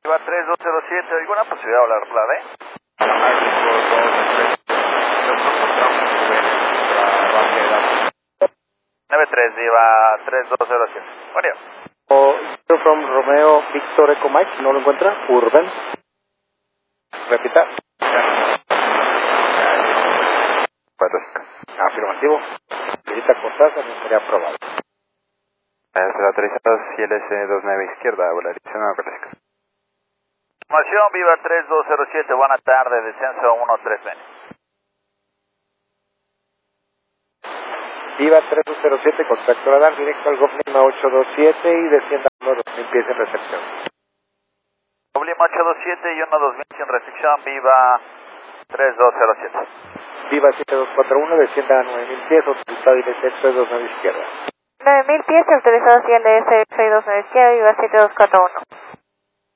Viva 3207, ¿alguna posibilidad de hablar clave? 93, Viva 3207. Bueno. From Romeo Victor Eco Mike, ¿no lo encuentra? Urban. Repita. Afirmativo. Visita Cortázar, no sería aprobado. Será autorizado CLS29 izquierda, volación a Velasco. Información, Viva 3207, buena tarde, descenso 13. Viva 3207, contacto radar directo al Goblin 827 y descienda 1-2000 pies en recepción. Goblin 827 y 1-2000 sin recepción, Viva 3207. Viva 7241, descienda a 9000 pies, autorizado ILS 629 izquierda. 9000 pies, autorizado CLS 629 izquierda, Viva 7241.